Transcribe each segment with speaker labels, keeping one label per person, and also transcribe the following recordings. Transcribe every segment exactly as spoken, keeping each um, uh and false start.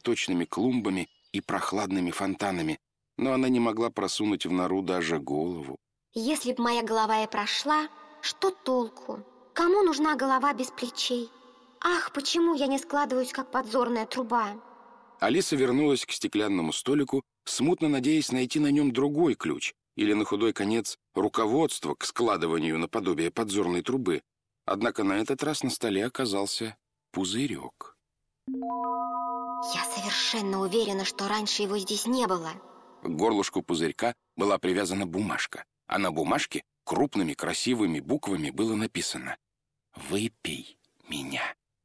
Speaker 1: цветочными клумбами и прохладными фонтанами, но она не могла просунуть в нору даже голову.
Speaker 2: Если б моя голова и прошла, что толку? Кому нужна голова без плечей? Ах, почему я не складываюсь, как подзорная труба?
Speaker 1: Алиса вернулась к стеклянному столику, смутно надеясь найти на нем другой ключ или, на худой конец, руководство к складыванию наподобие подзорной трубы. Однако на этот раз на столе оказался пузырек.
Speaker 2: Я совершенно уверена, что раньше его здесь не было.
Speaker 1: К горлышку пузырька была привязана бумажка, а на бумажке крупными красивыми буквами было написано «Выпей меня».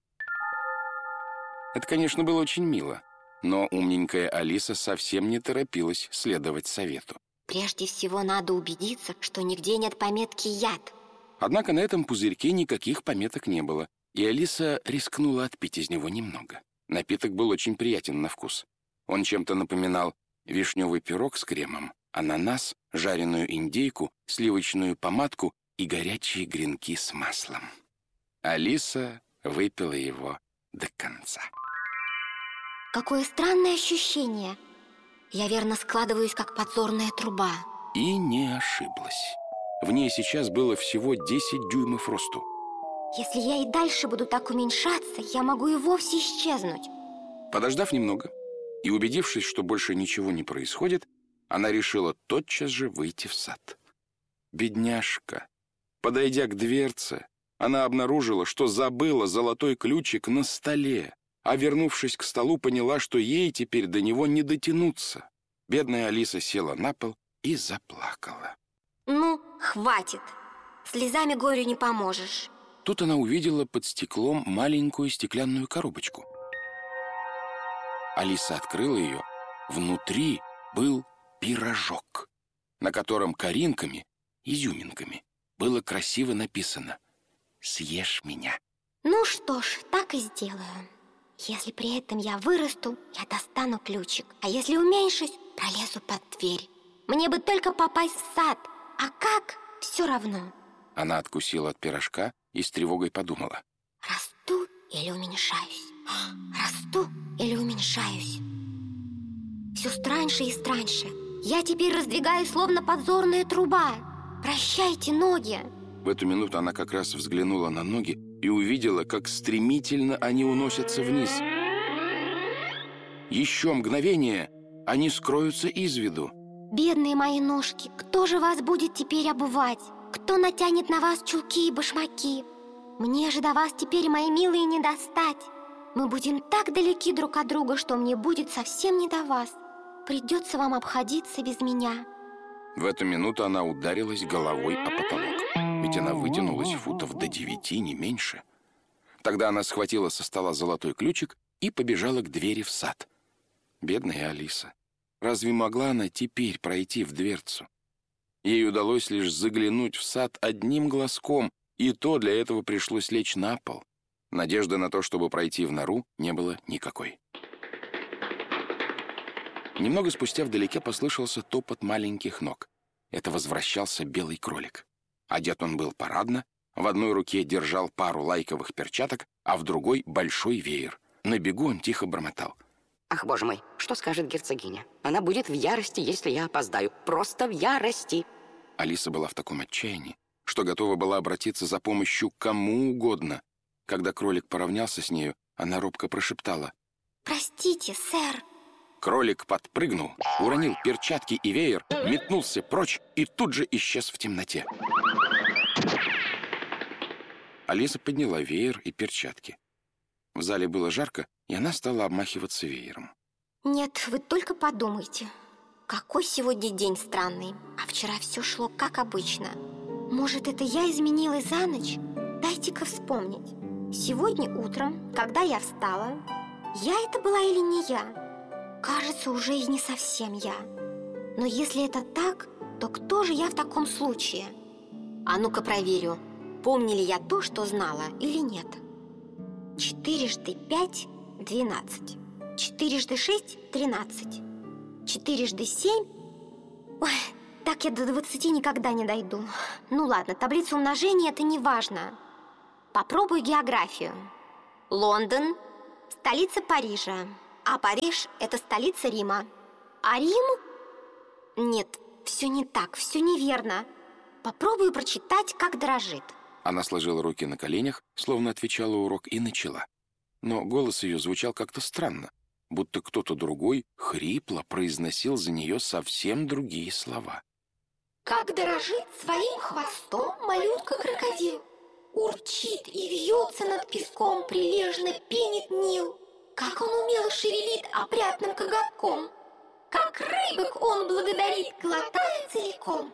Speaker 1: Это, конечно, было очень мило, но умненькая Алиса совсем не торопилась следовать совету.
Speaker 2: Прежде всего надо убедиться, что нигде нет пометки «яд».
Speaker 1: Однако на этом пузырьке никаких пометок не было, и Алиса рискнула отпить из него немного. Напиток был очень приятен на вкус. Он чем-то напоминал вишневый пирог с кремом, ананас, жареную индейку, сливочную помадку и горячие гренки с маслом. Алиса выпила его до конца.
Speaker 2: Какое странное ощущение. Я верно складываюсь, как подзорная труба.
Speaker 1: И не ошиблась. В ней сейчас было всего десять дюймов росту.
Speaker 2: Если я и дальше буду так уменьшаться, я могу и вовсе исчезнуть.
Speaker 1: Подождав немного и убедившись, что больше ничего не происходит, она решила тотчас же выйти в сад. Бедняжка! Подойдя к дверце, она обнаружила, что забыла золотой ключик на столе, а, вернувшись к столу, поняла, что ей теперь до него не дотянуться. Бедная Алиса села на пол и заплакала.
Speaker 2: Ну, хватит. Слезами горю не поможешь.
Speaker 1: Тут она увидела под стеклом маленькую стеклянную коробочку. Алиса открыла ее. Внутри был пирожок, на котором коринками, изюминками, было красиво написано «Съешь меня».
Speaker 2: Ну что ж, так и сделаю. Если при этом я вырасту, я достану ключик. А если уменьшусь, пролезу под дверь. Мне бы только попасть в сад. А как? Все равно.
Speaker 1: Она откусила от пирожка и с тревогой подумала.
Speaker 2: Расту или уменьшаюсь? Расту или уменьшаюсь? Все страньше и страньше. Я теперь раздвигаюсь, словно подзорная труба. Прощайте, ноги.
Speaker 1: В эту минуту она как раз взглянула на ноги и увидела, как стремительно они уносятся вниз. Еще мгновение, они скроются из виду.
Speaker 2: Бедные мои ножки, кто же вас будет теперь обувать? Кто натянет на вас чулки и башмаки? Мне же до вас теперь, мои милые, не достать. Мы будем так далеки друг от друга, что мне будет совсем не до вас. Придется вам обходиться без меня.
Speaker 1: В эту минуту она ударилась головой о потолок, ведь она вытянулась футов до девяти, не меньше. Тогда она схватила со стола золотой ключик и побежала к двери в сад. Бедная Алиса. Разве могла она теперь пройти в дверцу? Ей удалось лишь заглянуть в сад одним глазком, и то для этого пришлось лечь на пол. Надежды на то, чтобы пройти в нору, не было никакой. Немного спустя вдалеке послышался топот маленьких ног. Это возвращался белый кролик. Одет он был парадно, в одной руке держал пару лайковых перчаток, а в другой — большой веер. На бегу он тихо бормотал.
Speaker 3: Ах, боже мой, что скажет герцогиня? Она будет в ярости, если я опоздаю. Просто в ярости.
Speaker 1: Алиса была в таком отчаянии, что готова была обратиться за помощью к кому угодно. Когда кролик поравнялся с нею, она робко прошептала.
Speaker 2: Простите, сэр.
Speaker 1: Кролик подпрыгнул, уронил перчатки и веер, метнулся прочь и тут же исчез в темноте. Алиса подняла веер и перчатки. В зале было жарко, и она стала обмахиваться веером.
Speaker 2: Нет, вы только подумайте. Какой сегодня день странный. А вчера все шло как обычно. Может, это я изменилась за ночь? Дайте-ка вспомнить. Сегодня утром, когда я встала, я это была или не я? Кажется, уже и не совсем я. Но если это так, то кто же я в таком случае? А ну-ка проверю, помню ли я то, что знала, или нет. Четырежды пять — двенадцать. Четырежды шесть — тринадцать. Четырежды семь... Ой, так я до двадцати никогда не дойду. Ну ладно, таблица умножения — это не важно. Попробую географию. Лондон, столица Парижа. а Париж – это столица Рима. А Рим? Нет, все не так, все неверно. Попробую прочитать, как дрожит.
Speaker 1: Она сложила руки на коленях, словно отвечала урок, и начала. Но голос ее звучал как-то странно, будто кто-то другой хрипло произносил за нее совсем другие слова.
Speaker 2: Как дорожит своим хвостом малютка-крокодил, урчит и вьется над песком, прилежно пенит Нил. Как он умело шевелит опрятным коготком, как рыбок он благодарит, глотая целиком.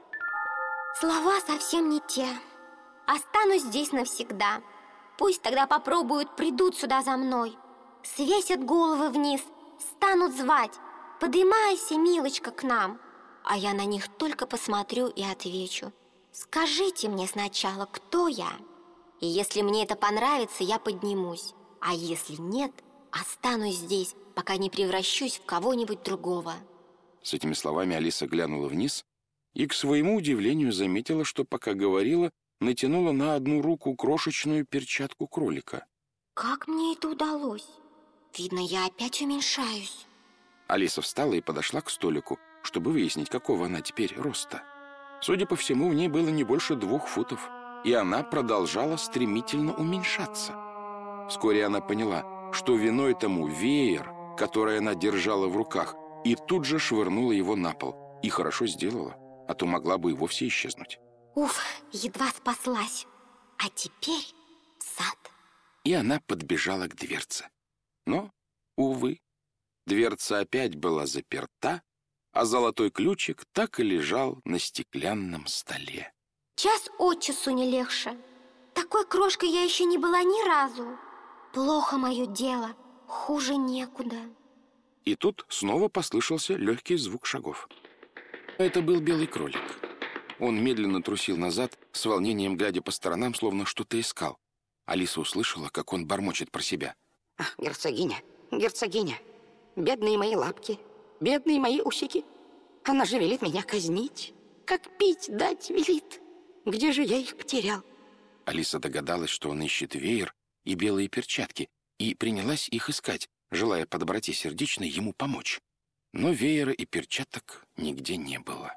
Speaker 2: Слова совсем не те. Останусь здесь навсегда. Пусть тогда попробуют, придут сюда за мной. Свесят головы вниз, станут звать: подымайся, милочка, к нам. А я на них только посмотрю и отвечу: скажите мне сначала, кто я. И если мне это понравится, я поднимусь. А если нет, останусь здесь, пока не превращусь в кого-нибудь другого.
Speaker 1: С этими словами Алиса глянула вниз и, к своему удивлению, заметила, что, пока говорила, натянула на одну руку крошечную перчатку кролика.
Speaker 2: Как мне это удалось? Видно, я опять уменьшаюсь.
Speaker 1: Алиса встала и подошла к столику, чтобы выяснить, какого она теперь роста. Судя по всему, в ней было не больше двух футов, и она продолжала стремительно уменьшаться. Вскоре она поняла, что виной тому веер, который она держала в руках, и тут же швырнула его на пол. И хорошо сделала, а то могла бы и вовсе исчезнуть.
Speaker 2: Уф, едва спаслась. А теперь в сад.
Speaker 1: И она подбежала к дверце. Но, увы, дверца опять была заперта, а золотой ключик так и лежал на стеклянном столе.
Speaker 2: Час от часу не легче. Такой крошкой я еще не была ни разу. Плохо мое дело, хуже некуда.
Speaker 1: И тут снова послышался легкий звук шагов. Это был белый кролик. Он медленно трусил назад, с волнением глядя по сторонам, словно что-то искал. Алиса услышала, как он бормочет про себя.
Speaker 3: Ах, герцогиня, герцогиня, бедные мои лапки, бедные мои усики. Она же велит меня казнить, как пить дать велит. Где же я их потерял?
Speaker 1: Алиса догадалась, что он ищет веер и белые перчатки, и принялась их искать, желая по доброте сердечной ему помочь. Но веера и перчаток нигде не было.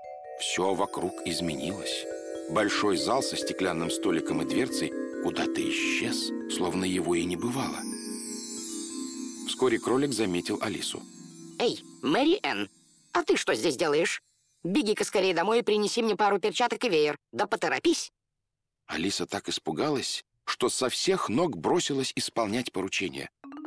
Speaker 1: Все вокруг изменилось. Большой зал со стеклянным столиком и дверцей куда-то исчез, словно его и не бывало. Вскоре кролик заметил Алису.
Speaker 3: Эй, Мэри Энн, а ты что здесь делаешь? Беги-ка скорее домой и принеси мне пару перчаток и веер. Да поторопись.
Speaker 1: Алиса так испугалась, что со всех ног бросилась исполнять поручение.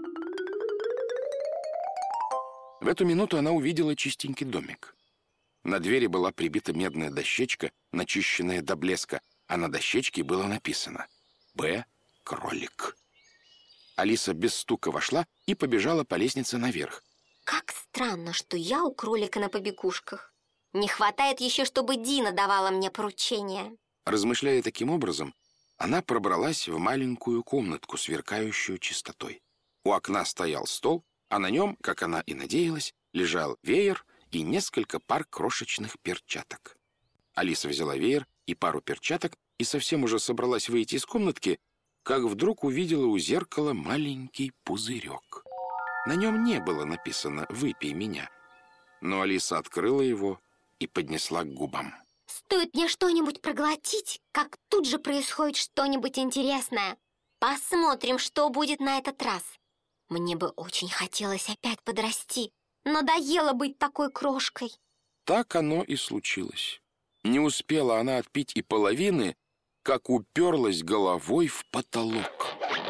Speaker 1: В эту минуту она увидела чистенький домик. На двери была прибита медная дощечка, начищенная до блеска, а на дощечке было написано «Б. Кролик». Алиса без стука вошла и побежала по лестнице наверх.
Speaker 2: Как странно, что я у кролика на побегушках. Не хватает еще, чтобы Дина давала мне поручения.
Speaker 1: Размышляя таким образом, она пробралась в маленькую комнатку, сверкающую чистотой. У окна стоял стол, а на нем, как она и надеялась, лежал веер и несколько пар крошечных перчаток. Алиса взяла веер и пару перчаток и совсем уже собралась выйти из комнатки, как вдруг увидела у зеркала маленький пузырек. На нем не было написано «Выпей меня», но Алиса открыла его и поднесла к губам.
Speaker 2: Стоит мне что-нибудь проглотить, как тут же происходит что-нибудь интересное. Посмотрим, что будет на этот раз. Мне бы очень хотелось опять подрасти. Надоело быть такой крошкой.
Speaker 1: Так оно и случилось. Не успела она отпить и половины, как уперлась головой в потолок.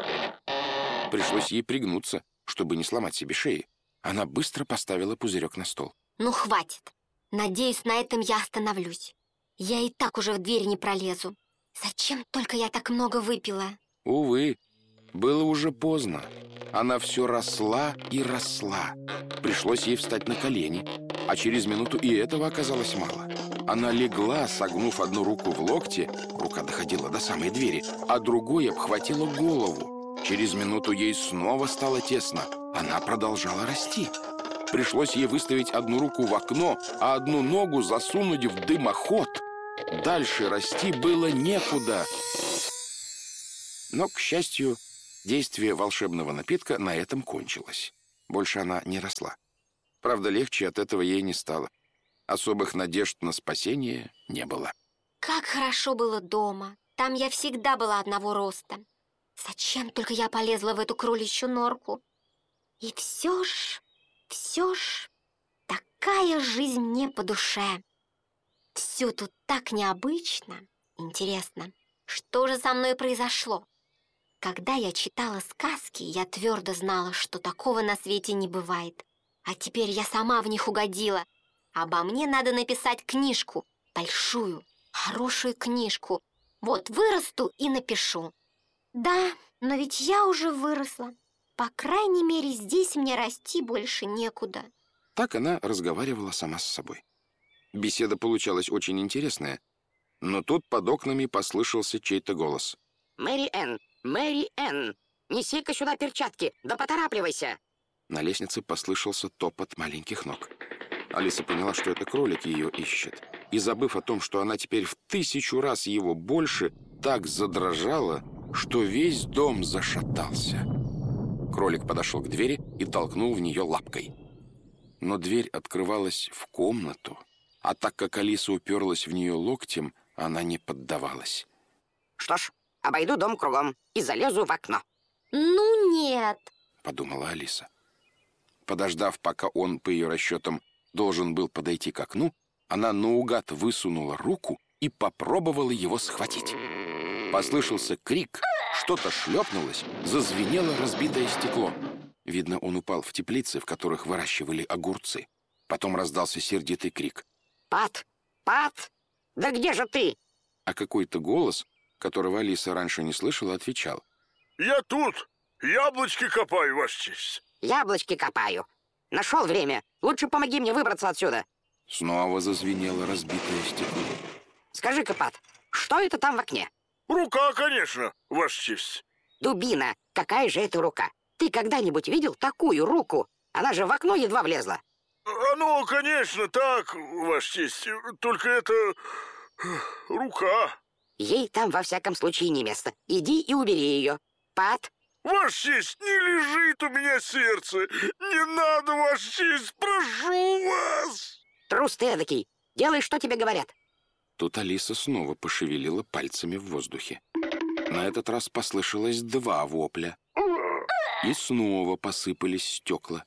Speaker 1: Пришлось ей пригнуться, чтобы не сломать себе шеи. Она быстро поставила пузырек на стол.
Speaker 2: Ну, хватит. Надеюсь, на этом я остановлюсь. Я и так уже в дверь не пролезу. Зачем только я так много выпила?
Speaker 1: Увы, было уже поздно. Она все росла и росла. Пришлось ей встать на колени, а через минуту и этого оказалось мало. Она легла, согнув одну руку в локте, рука доходила до самой двери, а другой обхватила голову. Через минуту ей снова стало тесно. Она продолжала расти. Пришлось ей выставить одну руку в окно, а одну ногу засунуть в дымоход. Дальше расти было некуда. Но, к счастью, действие волшебного напитка на этом кончилось. Больше она не росла. Правда, легче от этого ей не стало. Особых надежд на спасение не было.
Speaker 2: Как хорошо было дома. Там я всегда была одного роста. Зачем только я полезла в эту кроличью норку? И все ж, все ж, такая жизнь мне по душе. Все тут так необычно. Интересно, что же со мной произошло? Когда я читала сказки, я твердо знала, что такого на свете не бывает. А теперь я сама в них угодила. Обо мне надо написать книжку. Большую, хорошую книжку. Вот вырасту и напишу. Да, но ведь я уже выросла. По крайней мере, здесь мне расти больше некуда.
Speaker 1: Так она разговаривала сама с собой. Беседа получалась очень интересная, но тут под окнами послышался чей-то голос.
Speaker 3: Мэри Энн, Мэри Энн, неси-ка сюда перчатки, да поторапливайся.
Speaker 1: На лестнице послышался топот маленьких ног. Алиса поняла, что это кролик ее ищет. И, забыв о том, что она теперь в тысячу раз его больше, так задрожала, что весь дом зашатался. Кролик подошел к двери и толкнул в нее лапкой. Но дверь открывалась в комнату, а так как Алиса уперлась в нее локтем, она не поддавалась.
Speaker 3: Что ж, обойду дом кругом и залезу в окно.
Speaker 2: Ну нет,
Speaker 1: подумала Алиса. Подождав, пока он, по ее расчетам, должен был подойти к окну, она наугад высунула руку и попробовала его схватить. Послышался крик, что-то шлепнулось, зазвенело разбитое стекло. Видно, он упал в теплицы, в которых выращивали огурцы. Потом раздался сердитый крик.
Speaker 3: Пат, Пат, да где же ты?
Speaker 1: А какой-то голос, которого Алиса раньше не слышала, отвечал.
Speaker 4: Я тут, яблочки копаю, ваша честь.
Speaker 3: Яблочки копаю. Нашел время. Лучше помоги мне выбраться отсюда.
Speaker 1: Снова зазвенело разбитое стекло.
Speaker 3: Скажи-ка, Пат, что это там в окне?
Speaker 4: Рука, конечно, ваша честь.
Speaker 3: Дубина, какая же это рука? Ты когда-нибудь видел такую руку? Она же в окно едва влезла.
Speaker 4: Оно, конечно, так, ваша честь, только это... рука.
Speaker 3: Ей там во всяком случае не место. Иди и убери ее. Пат.
Speaker 4: Ваша честь, не лежит у меня сердце. Не надо, ваша честь, прошу вас.
Speaker 3: Трус ты эдакий. Делай, что тебе говорят.
Speaker 1: Тут Алиса снова пошевелила пальцами в воздухе. На этот раз послышалось два вопля. И снова посыпались стекла.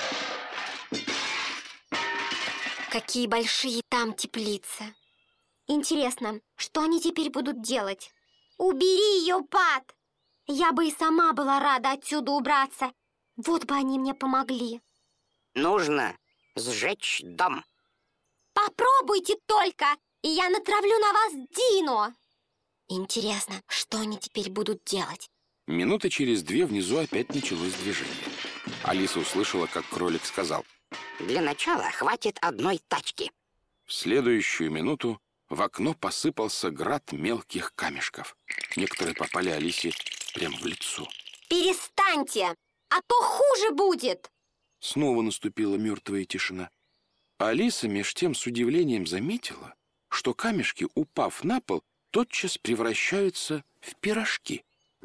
Speaker 2: какие большие там теплицы. Интересно, что они теперь будут делать? Убери ее, Пат! Я бы и сама была рада отсюда убраться. Вот бы они мне помогли.
Speaker 3: Нужно сжечь дом.
Speaker 2: Попробуйте только, и я натравлю на вас Дину. Интересно, что они теперь будут делать?
Speaker 1: Минуты через две внизу опять началось движение. Алиса услышала, как кролик сказал:
Speaker 3: Для начала хватит одной тачки.
Speaker 1: В следующую минуту в окно посыпался град мелких камешков. Некоторые попали Алисе прямо в лицо.
Speaker 2: Перестаньте, а то хуже будет.
Speaker 1: Снова наступила мертвая тишина. Алиса меж тем с удивлением заметила, что камешки, упав на пол, тотчас превращаются в пирожки.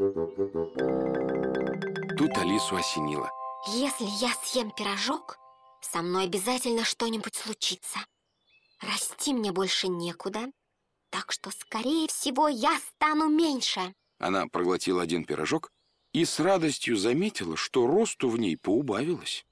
Speaker 1: Тут Алису осенило.
Speaker 2: Если я съем пирожок, со мной обязательно что-нибудь случится. Расти мне больше некуда, так что, скорее всего, я стану меньше.
Speaker 1: Она проглотила один пирожок и с радостью заметила, что росту в ней поубавилось.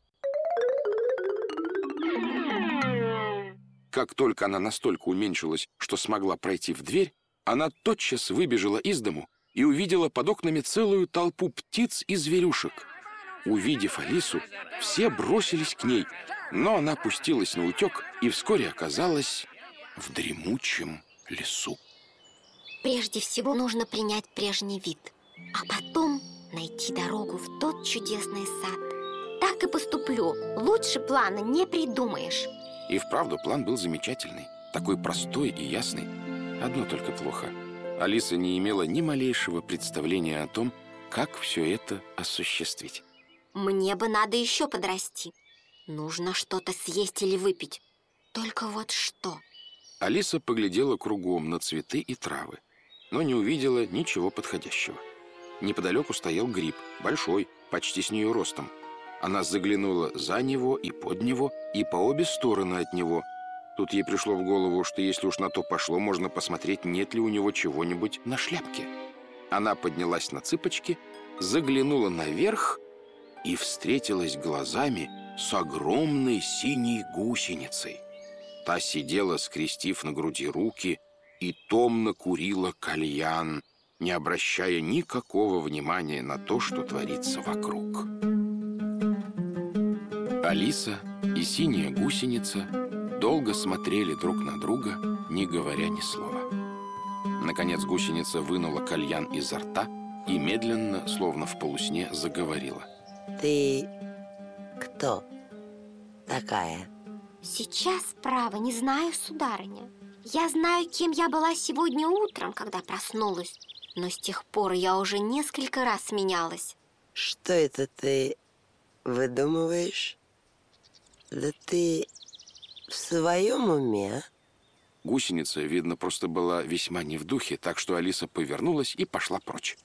Speaker 1: Как только она настолько уменьшилась, что смогла пройти в дверь, она тотчас выбежала из дому и увидела под окнами целую толпу птиц и зверюшек. Увидев Алису, все бросились к ней, но она пустилась на утек и вскоре оказалась в дремучем лесу.
Speaker 2: Прежде всего нужно принять прежний вид, а потом найти дорогу в тот чудесный сад. Так и поступлю. Лучше плана не придумаешь.
Speaker 1: И вправду план был замечательный, такой простой и ясный. Одно только плохо. Алиса не имела ни малейшего представления о том, как все это осуществить.
Speaker 2: Мне бы надо еще подрасти. Нужно что-то съесть или выпить. Только вот что?
Speaker 1: Алиса поглядела кругом на цветы и травы, но не увидела ничего подходящего. Неподалеку стоял гриб, большой, почти с нее ростом. Она заглянула за него и под него, и по обе стороны от него. Тут ей пришло в голову, что если уж на то пошло, можно посмотреть, нет ли у него чего-нибудь на шляпке. Она поднялась на цыпочки, заглянула наверх и встретилась глазами с огромной синей гусеницей. Та сидела, скрестив на груди руки, и томно курила кальян, не обращая никакого внимания на то, что творится вокруг. Алиса и синяя гусеница долго смотрели друг на друга, не говоря ни слова. Наконец гусеница вынула кальян изо рта и медленно, словно в полусне, заговорила.
Speaker 5: Ты кто такая?
Speaker 2: Сейчас, право, не знаю, сударыня. Я знаю, кем я была сегодня утром, когда проснулась, но с тех пор я уже несколько раз менялась.
Speaker 5: Что это ты выдумываешь? Да ты в своем уме?
Speaker 1: Гусеница, видно, просто была весьма не в духе, так что Алиса повернулась и пошла прочь.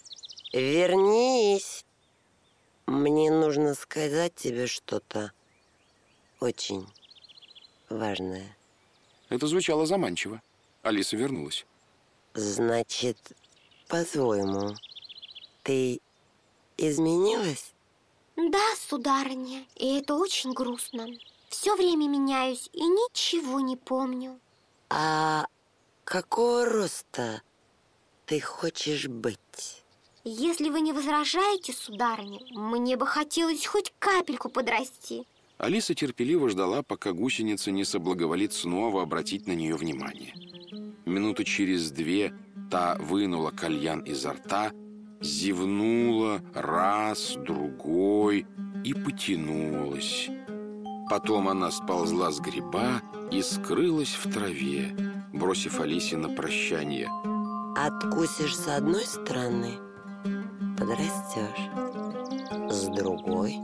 Speaker 5: Вернись! Мне нужно сказать тебе что-то очень важное.
Speaker 1: Это звучало заманчиво. Алиса вернулась.
Speaker 5: Значит, по-твоему, ты изменилась?
Speaker 2: Да, сударыня, и это очень грустно. Все время меняюсь и ничего не помню.
Speaker 5: А какого роста ты хочешь быть?
Speaker 2: Если вы не возражаете, сударыня, мне бы хотелось хоть капельку подрасти.
Speaker 1: Алиса терпеливо ждала, пока гусеница не соблаговолит снова обратить на нее внимание. Минуты через две та вынула кальян изо рта, зевнула раз, другой и потянулась. Потом она сползла с гриба и скрылась в траве, бросив Алисе на прощание.
Speaker 5: Откусишь с одной стороны, подрастешь, с другой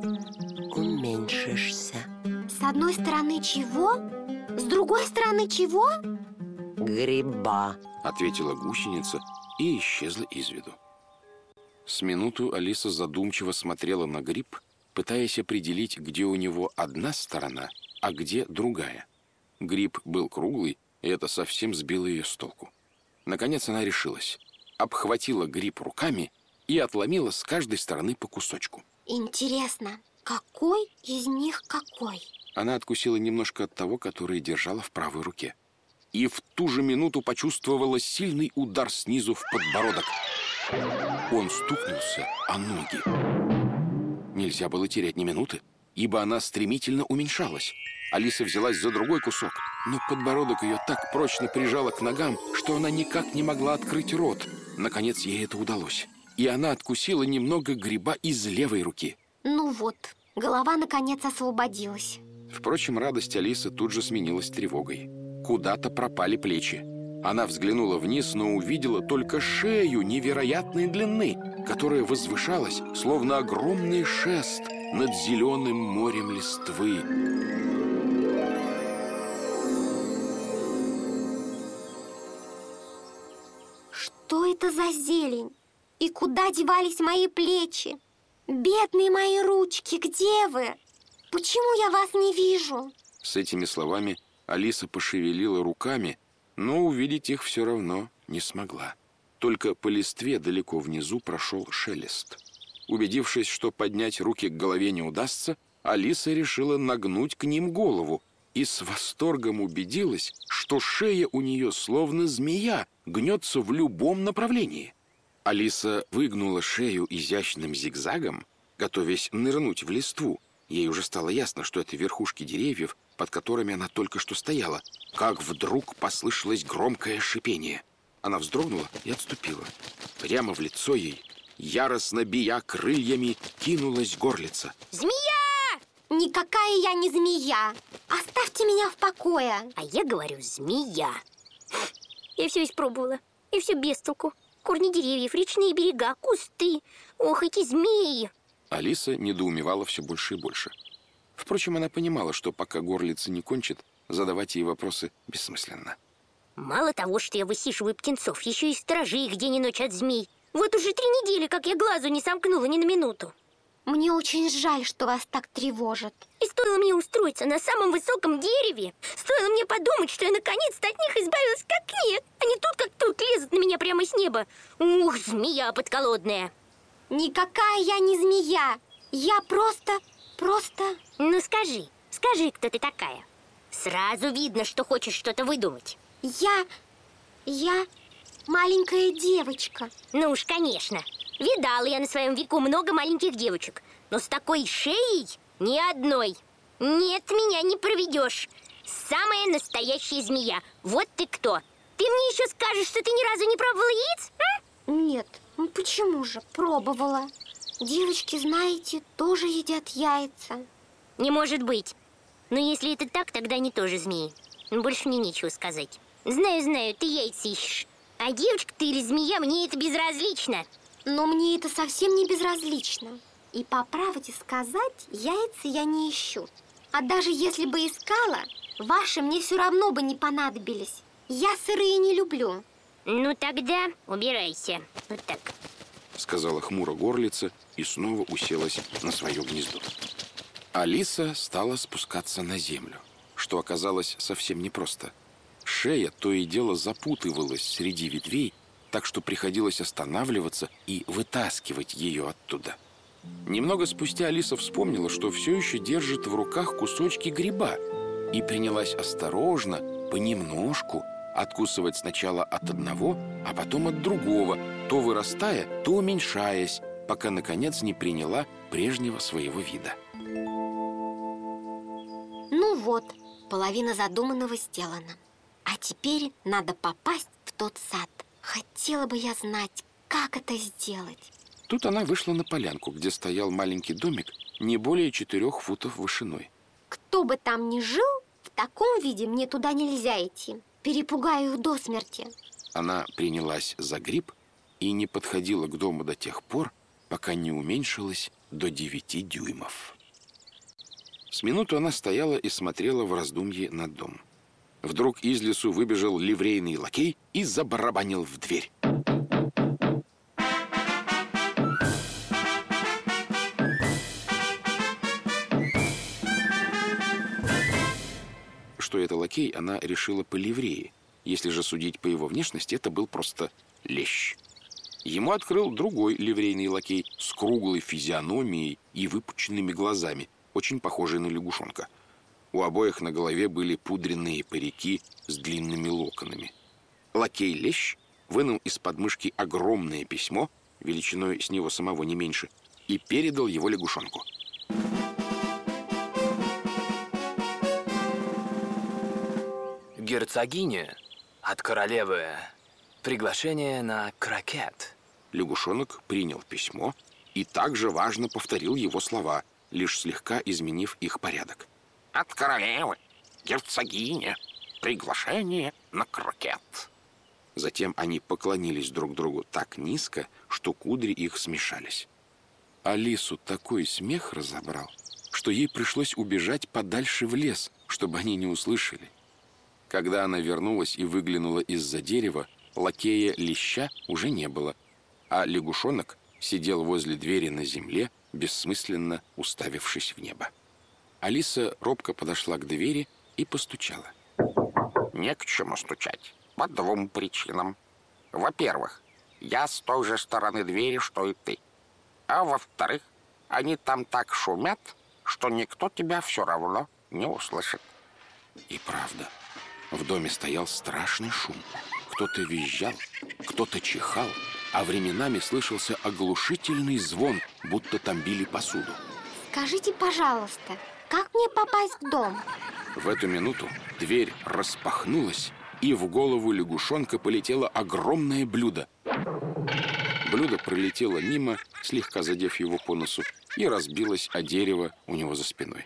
Speaker 5: уменьшишься.
Speaker 2: С одной стороны чего? С другой стороны чего?
Speaker 5: Гриба,
Speaker 1: ответила гусеница и исчезла из виду. С минуту Алиса задумчиво смотрела на гриб, пытаясь определить, где у него одна сторона, а где другая. Гриб был круглый, и это совсем сбило ее с толку. Наконец она решилась, обхватила гриб руками и отломила с каждой стороны по кусочку.
Speaker 2: Интересно, какой из них какой?
Speaker 1: Она откусила немножко от того, который держала в правой руке. И в ту же минуту почувствовала сильный удар снизу в подбородок. Он стукнулся о ноги. Нельзя было терять ни минуты, ибо она стремительно уменьшалась. Алиса взялась за другой кусок, но подбородок ее так прочно прижало к ногам, что она никак не могла открыть рот. Наконец ей это удалось, и она откусила немного гриба из левой руки.
Speaker 2: Ну вот, голова наконец освободилась.
Speaker 1: Впрочем, радость Алисы тут же сменилась тревогой. Куда-то пропали плечи. Она взглянула вниз, но увидела только шею невероятной длины, которая возвышалась, словно огромный шест над зеленым морем листвы.
Speaker 2: Что это за зелень? И куда девались мои плечи? Бедные мои ручки, где вы? Почему я вас не вижу?
Speaker 1: С этими словами Алиса пошевелила руками, но увидеть их все равно не смогла. Только по листве далеко внизу прошел шелест. Убедившись, что поднять руки к голове не удастся, Алиса решила нагнуть к ним голову и с восторгом убедилась, что шея у нее словно змея, гнется в любом направлении. Алиса выгнула шею изящным зигзагом, готовясь нырнуть в листву. Ей уже стало ясно, что это верхушки деревьев, под которыми она только что стояла, как вдруг послышалось громкое шипение. Она вздрогнула и отступила. Прямо в лицо ей, яростно бия крыльями, кинулась горлица.
Speaker 2: Змея! Никакая я не змея! Оставьте меня в покое!
Speaker 6: А я говорю, змея. Я все испробовала, и все без толку. Корни деревьев, речные берега, кусты. Ох, эти змеи!
Speaker 1: Алиса недоумевала все больше и больше. Впрочем, она понимала, что пока горлица не кончит, задавать ей вопросы бессмысленно.
Speaker 6: Мало того, что я высиживаю птенцов, еще и сторожи их день и ночь от змей. Вот уже три недели, как я глазу не сомкнула ни на минуту.
Speaker 2: Мне очень жаль, что вас так тревожит.
Speaker 6: И стоило мне устроиться на самом высоком дереве, стоило мне подумать, что я наконец-то от них избавилась, как нет. Они тут как тут лезут на меня прямо с неба. Ух, змея подколодная.
Speaker 2: Никакая я не змея. Я просто, просто...
Speaker 6: Ну скажи, скажи, кто ты такая. Сразу видно, что хочешь что-то выдумать.
Speaker 2: Я... я маленькая девочка.
Speaker 6: Ну уж, конечно. Видала я на своем веку много маленьких девочек. Но с такой шеей ни одной. Нет, меня не проведешь. Самая настоящая змея. Вот ты кто. Ты мне еще скажешь, что ты ни разу не пробовала яиц? А?
Speaker 2: Нет, ну почему же? Пробовала. Девочки, знаете, тоже едят яйца.
Speaker 6: Не может быть. Но если это так, тогда они тоже змеи. Больше мне нечего сказать. Знаю, знаю, ты яйца ищешь. А девочка ты или змея, мне это безразлично.
Speaker 2: Но мне это совсем не безразлично. И по правде сказать, яйца я не ищу. А даже если бы искала, ваши мне все равно бы не понадобились. Я сырые не люблю.
Speaker 6: Ну тогда убирайся. Вот так.
Speaker 1: Сказала хмуро горлица и снова уселась на свое гнездо. Алиса стала спускаться на землю, что оказалось совсем непросто. Шея то и дело запутывалась среди ветвей, так что приходилось останавливаться и вытаскивать ее оттуда. Немного спустя Алиса вспомнила, что все еще держит в руках кусочки гриба, и принялась осторожно, понемножку откусывать сначала от одного, а потом от другого, то вырастая, то уменьшаясь, пока, наконец, не приняла прежнего своего вида.
Speaker 2: Ну вот, половина задуманного сделана. А теперь надо попасть в тот сад. Хотела бы я знать, как это сделать.
Speaker 1: Тут она вышла на полянку, где стоял маленький домик не более четырех футов вышиной.
Speaker 2: Кто бы там ни жил, в таком виде мне туда нельзя идти. Перепугаю их до смерти.
Speaker 1: Она принялась за гриб и не подходила к дому до тех пор, пока не уменьшилась до девяти дюймов. С минуту она стояла и смотрела в раздумье на дом. Вдруг из лесу выбежал ливрейный лакей и забарабанил в дверь. Что это лакей, она решила по ливреи. Если же судить по его внешности, это был просто лещ. Ему открыл другой ливрейный лакей с круглой физиономией и выпученными глазами, очень похожий на лягушонка. У обоих на голове были пудренные парики с длинными локонами. Лакей-лещ вынул из подмышки огромное письмо, величиной с него самого не меньше, и передал его лягушонку.
Speaker 7: Герцогиня от королевы. Приглашение на крокет.
Speaker 1: Лягушонок принял письмо и также важно повторил его слова, лишь слегка изменив их порядок.
Speaker 8: От королевы, герцогиня, приглашение на крокет.
Speaker 1: Затем они поклонились друг другу так низко, что кудри их смешались. Алису такой смех разобрал, что ей пришлось убежать подальше в лес, чтобы они не услышали. Когда она вернулась и выглянула из-за дерева, лакея леща уже не было, а лягушонок сидел возле двери на земле, бессмысленно уставившись в небо. Алиса робко подошла к двери и постучала.
Speaker 8: Не к чему стучать. По двум причинам. Во-первых, я с той же стороны двери, что и ты. А во-вторых, они там так шумят, что никто тебя все равно не услышит.
Speaker 1: И правда, в доме стоял страшный шум. Кто-то визжал, кто-то чихал, а временами слышался оглушительный звон, будто там били посуду.
Speaker 2: Скажите, пожалуйста, как мне попасть в дом?
Speaker 1: В эту минуту дверь распахнулась, и в голову лягушонка полетело огромное блюдо. Блюдо пролетело мимо, слегка задев его по носу, и разбилось о дерево у него за спиной.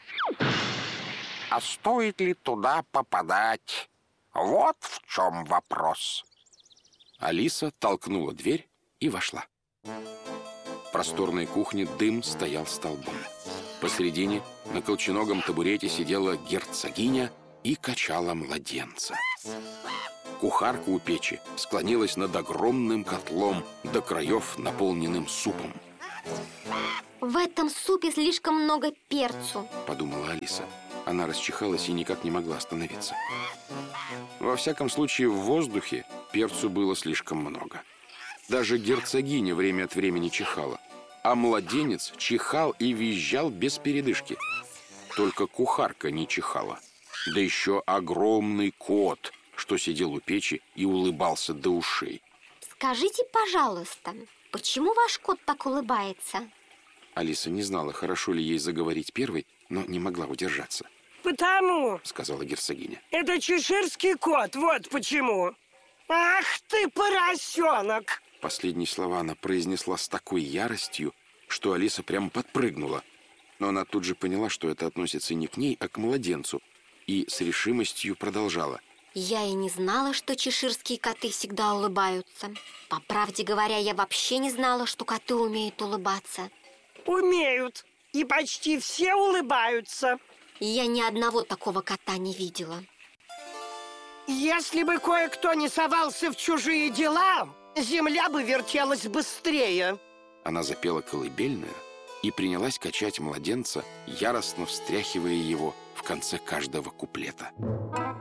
Speaker 8: А стоит ли туда попадать? Вот в чем вопрос.
Speaker 1: Алиса толкнула дверь и вошла. В просторной кухне дым стоял столбом. Посредине на колченогом табурете сидела герцогиня и качала младенца. Кухарка у печи склонилась над огромным котлом, до краев наполненным супом.
Speaker 2: В этом супе слишком много перцу.
Speaker 1: Подумала Алиса. Она расчихалась и никак не могла остановиться. Во всяком случае, в воздухе перцу было слишком много. Даже герцогиня время от времени чихала, а младенец чихал и визжал без передышки. Только кухарка не чихала. Да еще огромный кот, что сидел у печи и улыбался до ушей.
Speaker 2: Скажите, пожалуйста, почему ваш кот так улыбается?
Speaker 1: Алиса не знала, хорошо ли ей заговорить первой, но не могла удержаться.
Speaker 9: Потому,
Speaker 1: сказала герцогиня.
Speaker 9: Это чеширский кот, вот почему. Ах ты, поросенок!
Speaker 1: Последние слова она произнесла с такой яростью, что Алиса прямо подпрыгнула. Но она тут же поняла, что это относится не к ней, а к младенцу, и с решимостью продолжала.
Speaker 2: Я и не знала, что чеширские коты всегда улыбаются. По правде говоря, я вообще не знала, что коты умеют улыбаться.
Speaker 9: Умеют, и почти все улыбаются.
Speaker 2: Я ни одного такого кота не видела.
Speaker 9: Если бы кое-кто не совался в чужие дела, земля бы вертелась быстрее.
Speaker 1: Она запела колыбельную и принялась качать младенца, яростно встряхивая его в конце каждого куплета.